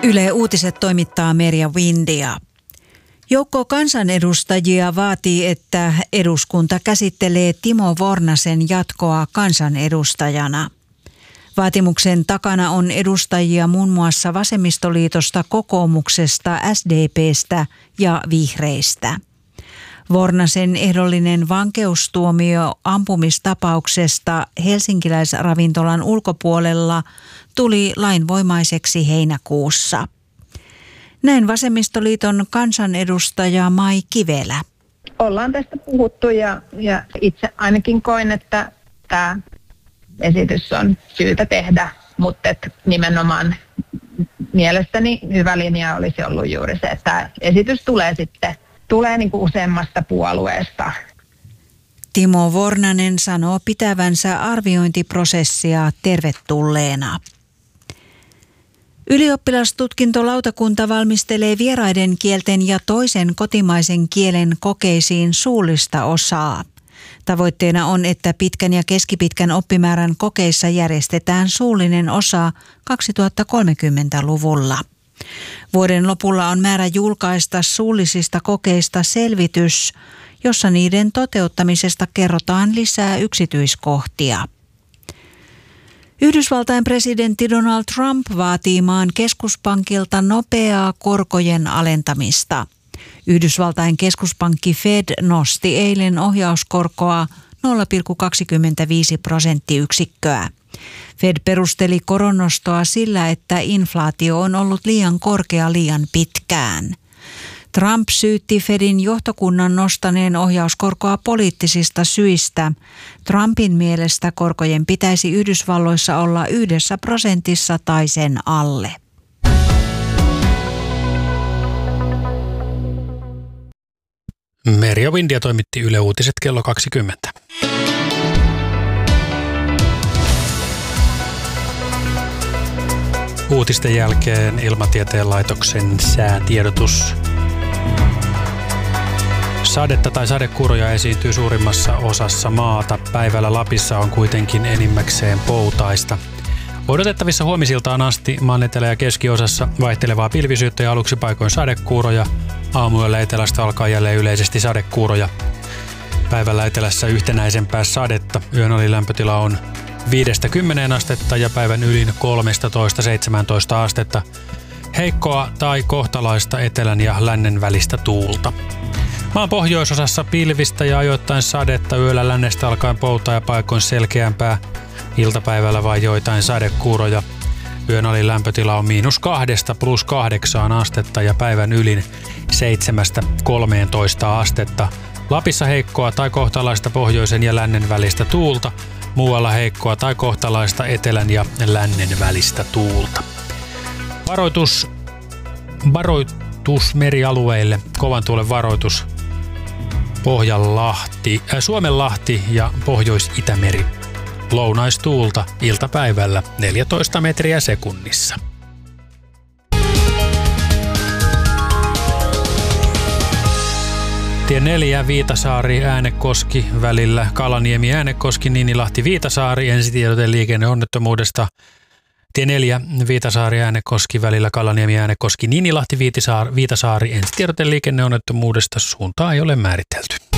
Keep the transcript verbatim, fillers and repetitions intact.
Yle Uutiset toimittaa Merja Windia. Joukko kansanedustajia vaatii, että eduskunta käsittelee Timo Vornasen jatkoa kansanedustajana. Vaatimuksen takana on edustajia muun muassa Vasemmistoliitosta, Kokoomuksesta, S D P:stä ja Vihreistä. Vornasen ehdollinen vankeustuomio ampumistapauksesta helsinkiläisravintolan ulkopuolella tuli lainvoimaiseksi heinäkuussa. Näin Vasemmistoliiton kansanedustaja Mai Kivelä. Ollaan tästä puhuttu ja, ja itse ainakin koin, että tämä esitys on syytä tehdä, mutta et nimenomaan mielestäni hyvä linja olisi ollut juuri se, että esitys tulee sitten tulee niin kuin useammasta puolueesta. Timo Vornanen sanoo pitävänsä arviointiprosessia tervetulleena. Ylioppilastutkintolautakunta valmistelee vieraiden kielten ja toisen kotimaisen kielen kokeisiin suullista osaa. Tavoitteena on, että pitkän ja keskipitkän oppimäärän kokeissa järjestetään suullinen osa kaksituhattakolmekymmentäluvulla. Vuoden lopulla on määrä julkaista suullisista kokeista selvitys, jossa niiden toteuttamisesta kerrotaan lisää yksityiskohtia. Yhdysvaltain presidentti Donald Trump vaatii maan keskuspankilta nopeaa korkojen alentamista. Yhdysvaltain keskuspankki Fed nosti eilen ohjauskorkoa nolla pilkku kaksikymmentäviisi prosenttiyksikköä. Fed perusteli koronnostoa sillä, että inflaatio on ollut liian korkea liian pitkään. Trump syytti Fedin johtokunnan nostaneen ohjauskorkoa poliittisista syistä. Trumpin mielestä korkojen pitäisi Yhdysvalloissa olla yhdessä prosentissa tai sen alle. Merja Windia toimitti Yle Uutiset kello kaksikymmentä. Uutisten jälkeen Ilmatieteen laitoksen säätiedotus. Sadetta tai sadekuuroja esiintyy suurimmassa osassa maata. Päivällä Lapissa on kuitenkin enimmäkseen poutaista. Odotettavissa huomisiltaan asti maan etelä- ja keskiosassa vaihtelevaa pilvisyyttä ja aluksi paikoin sadekuuroja. Aamuyöllä etelästä alkaa jälleen yleisesti sadekuuroja. Päivällä etelässä yhtenäisempää sadetta. Yön oli lämpötila on viidestä kymmeneen astetta ja päivän ylin kolmetoista seitsemäntoista astetta. Heikkoa tai kohtalaista etelän ja lännen välistä tuulta. Maan pohjoisosassa pilvistä ja ajoittain sadetta, yöllä lännestä alkaen poutaa ja paikoin selkeämpää. Iltapäivällä vain joitain sadekuuroja. Yön alin lämpötila on miinus kahdesta plus kahdeksaan astetta ja päivän ylin seitsemästä kolmeentoista astetta. Lapissa heikkoa tai kohtalaista pohjoisen ja lännen välistä tuulta. Muualla heikkoa tai kohtalaista etelän ja lännen välistä tuulta. Varoitus, varoitus merialueille, kovan tuulen varoitus. Pohjanlahti, äh, Suomenlahti ja Pohjois-Itämeri. Lounaistuulta iltapäivällä neljätoista metriä sekunnissa. Tie neljä Viitasaari Äänekoski välillä Kalaniemi Äänekoski Niinilahti Viitasaari ensitiedote liikenneonnettomuudesta. Tie neljä Viitasaari Äänekoski välillä Kalaniemi Äänekoski Niinilahti Viitasaari ensitiedote liikenneonnettomuudesta. Suuntaa ei ole määritelty.